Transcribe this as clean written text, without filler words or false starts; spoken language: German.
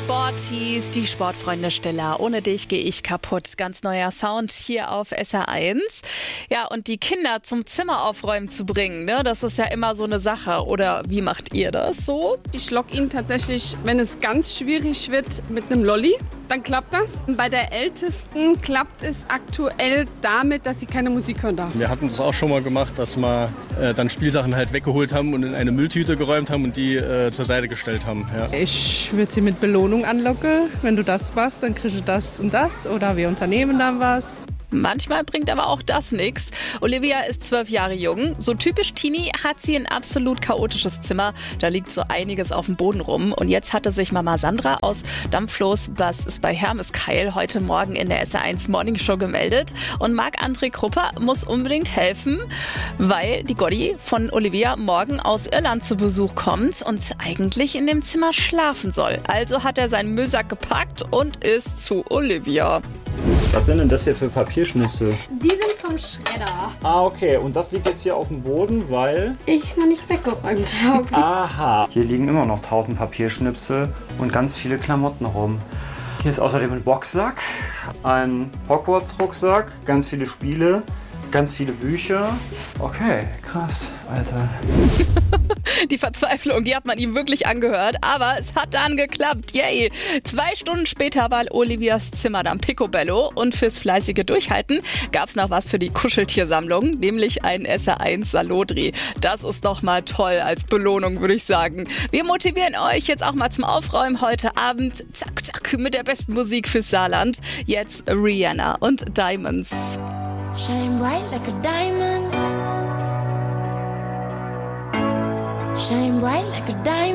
Sporties, die Sportfreunde Stiller. Ohne dich gehe ich kaputt. Ganz neuer Sound hier auf SR1. Ja, und die Kinder zum Zimmer aufräumen zu bringen, ne, das ist ja immer so eine Sache. Oder wie macht ihr das so? Ich lock ihn tatsächlich, wenn es ganz schwierig wird, mit einem Lolli. Dann klappt das. Bei der Ältesten klappt es aktuell damit, dass sie keine Musik hören darf. Wir hatten das auch schon mal gemacht, dass wir dann Spielsachen halt weggeholt haben und in eine Mülltüte geräumt haben und die zur Seite gestellt haben. Ja. Ich würde sie mit Belohnung anlocken. Wenn du das machst, dann kriegst du das und das. Oder wir unternehmen dann was. Manchmal bringt aber auch das nichts. Olivia ist 12 Jahre jung. So typisch Teenie hat sie ein absolut chaotisches Zimmer. Da liegt so einiges auf dem Boden rum. Und jetzt hatte sich Mama Sandra aus Dampflos, was ist bei Hermeskeil, heute Morgen in der SR1 Morning Show gemeldet. Und Marc-André Krupper muss unbedingt helfen, weil die Gotti von Olivia morgen aus Irland zu Besuch kommt und eigentlich in dem Zimmer schlafen soll. Also hat er seinen Müllsack gepackt und ist zu Olivia. Was sind denn das hier für Papierschnipsel? Die sind vom Schredder. Ah, okay. Und das liegt jetzt hier auf dem Boden, weil... Ich es noch nicht weggeräumt habe. Aha. Hier liegen immer noch 1000 Papierschnipsel und ganz viele Klamotten rum. Hier ist außerdem ein Boxsack, ein Hogwarts-Rucksack, ganz viele Spiele, ganz viele Bücher. Okay, krass, Alter. Die Verzweiflung, die hat man ihm wirklich angehört, aber es hat dann geklappt, yay! 2 Stunden später war Olivias Zimmer dann picobello und fürs fleißige Durchhalten gab's noch was für die Kuscheltiersammlung, nämlich ein SR1 Salodri. Das ist doch mal toll als Belohnung, würde ich sagen. Wir motivieren euch jetzt auch mal zum Aufräumen heute Abend, zack, zack, mit der besten Musik fürs Saarland. Jetzt Rihanna und Diamonds. Shine bright like a diamond. Shine bright like a diamond.